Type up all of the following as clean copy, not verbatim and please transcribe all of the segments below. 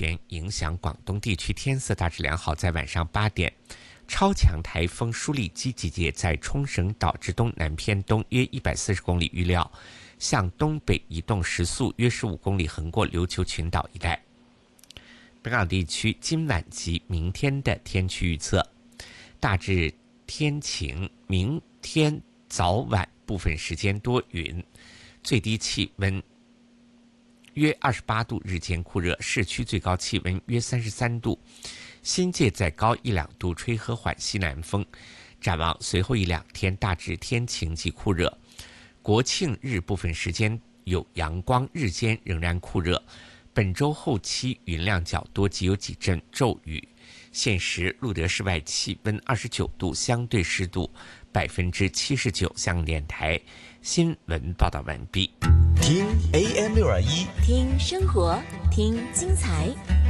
旋影响广东地区，天色大致良好。在晚上8点，超强台风舒力基集结在冲绳岛之东南偏东约140公里，预料向东北移动，时速约15公里，横过琉球群岛一带。本港地区今晚及明天的天气预测：大致天晴，明天早晚部分时间多云，最低气温约28度，日间酷热，市区最高气温约33度，新界再高1-2度，吹和缓西南风。展望随后1-2天大致天晴及酷热，国庆日部分时间有阳光，日间仍然酷热。本周后期云量较多，及有几阵骤雨。现时录得室外气温29度，相对湿度79%。香港电台新闻报道完毕。 听 AM621， 听生活，听精彩。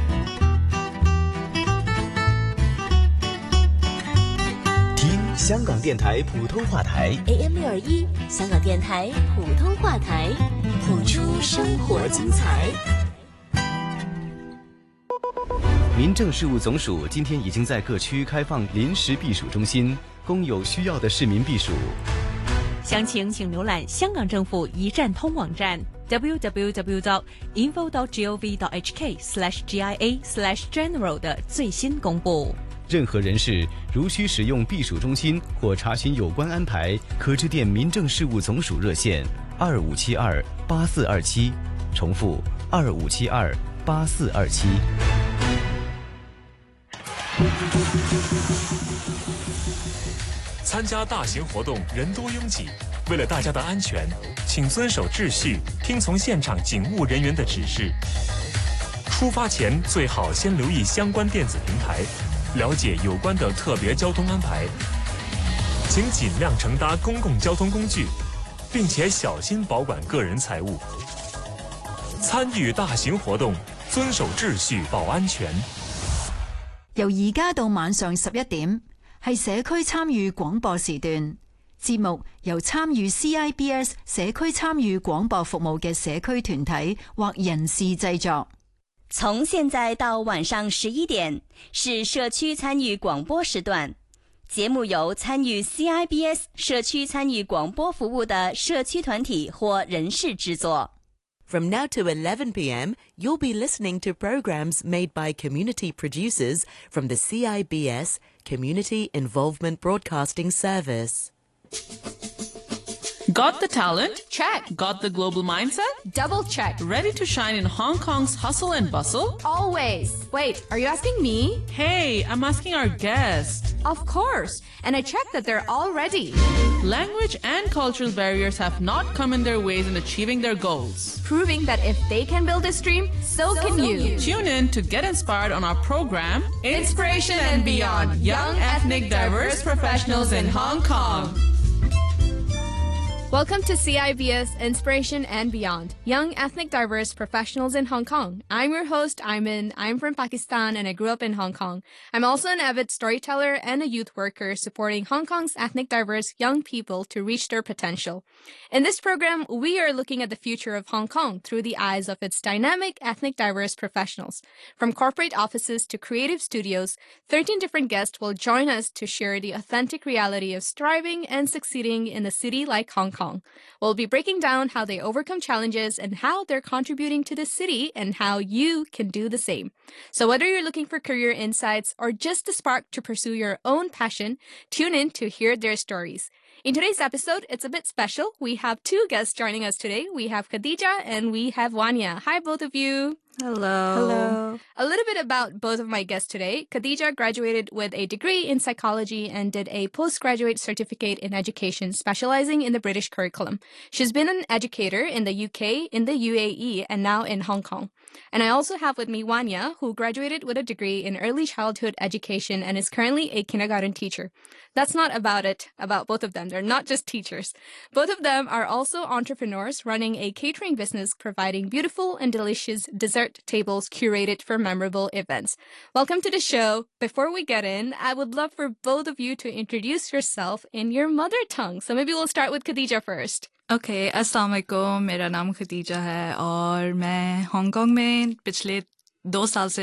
听香港电台普通话台 AM621，香港电台普通话台，谱出生活精彩。 民政事务总署今天已经在各区开放临时避暑中心，供有需要的市民避暑。 详情请浏览香港政府一站通网站 www.info.gov.hk/GIA/general 的最新公布。 任何人士如需使用避暑中心或查询有关安排，可致电民政事务总署热线2572-8427，重复2572-8427。 参加大型活动人多拥挤，为了大家的安全，请遵守秩序，听从现场警务人员的指示。出发前最好先留意相关电子平台，了解有关的特别交通安排。请尽量乘搭公共交通工具，并且小心保管個人財物。參與大型活動，遵守秩序，保安全。 由而家到晚上11點，係社區參與廣播時段。節目由參與 CIBS 社區參與廣播服務嘅社區團體或人士製作。 從現在到晚上11點，是社區參與廣播時段。節目由參與 CIBS 社區參與廣播服務的社區團體或人士製作。 From now to 11 p.m., you'll be listening to programs made by community producers from the CIBS Community Involvement Broadcasting Service. Got the talent? Check. Got the global mindset? Double check. Ready to shine in Hong Kong's hustle and bustle? Always. Wait, are you asking me? Hey, I'm asking our guest. Of course. And I checked that they're all ready. Language and cultural barriers have not come in their ways in achieving their goals. Proving that if they can build this dream, so can you. Tune in to get inspired on our program, Inspiration and Beyond, Young Ethnic Diverse Professionals in Hong Kong. Welcome to CIBS Inspiration and Beyond, Young Ethnic Diverse Professionals in Hong Kong. I'm your host, Ayman. I'm from Pakistan and I grew up in Hong Kong. I'm also an avid storyteller and a youth worker supporting Hong Kong's ethnic diverse young people to reach their potential. In this program, we are looking at the future of Hong Kong through the eyes of its dynamic ethnic diverse professionals. From corporate offices to creative studios, 13 different guests will join us to share the authentic reality of striving and succeeding in a city like Hong Kong. We'll be breaking down how they overcome challenges and how they're contributing to the city and how you can do the same. So whether you're looking for career insights or just a spark to pursue your own passion, tune in to hear their stories. In today's episode, it's a bit special. We have two guests joining us today. We have Khadija and we have Wanya. Hi, both of you. Hello. Hello. A little bit about both of my guests today. Khadija graduated with a degree in psychology and did a postgraduate certificate in education, specializing in the British curriculum. She's been an educator in the UK, in the UAE, and now in Hong Kong. And I also have with me Wanya, who graduated with a degree in early childhood education and is currently a kindergarten teacher. That's not about both of them. They're not just teachers. Both of them are also entrepreneurs running a catering business providing beautiful and delicious dessert tables curated for memorable events. Welcome to the show. Before we get in, I would love for both of you to introduce yourself in your mother tongue. So maybe we'll start with Khadija first. Okay, अस्सलाम वालेकुम, मेरा नाम खदीजा है और मैं Hong Kong में पिछले 2 साल से